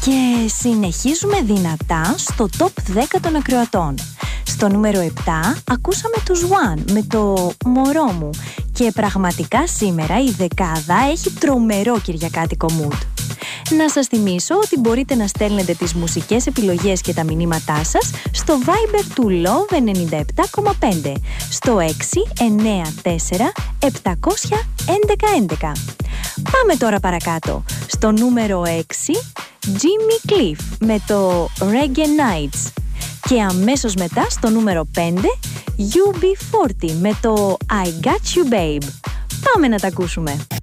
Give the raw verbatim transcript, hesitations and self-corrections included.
Και συνεχίζουμε δυνατά στο top δέκα των ακροατών. Στο νούμερο επτά ακούσαμε τους One με το «Μωρό μου». Και πραγματικά σήμερα η δεκάδα έχει τρομερό κυριακάτικο mood. Να σας θυμίσω ότι μπορείτε να στέλνετε τις μουσικές επιλογές και τα μηνύματά σας στο Viber του Love ενενήντα επτά κόμμα πέντε στο έξι εννέα τέσσερα επτά ένα ένα ένα ένα. Πάμε τώρα παρακάτω. Στο νούμερο έξι, Jimmy Cliff με το Reggae Nights. Και αμέσως μετά στο νούμερο πέντε, γιου μπι φορτί με το I Got You Babe. Πάμε να τα ακούσουμε.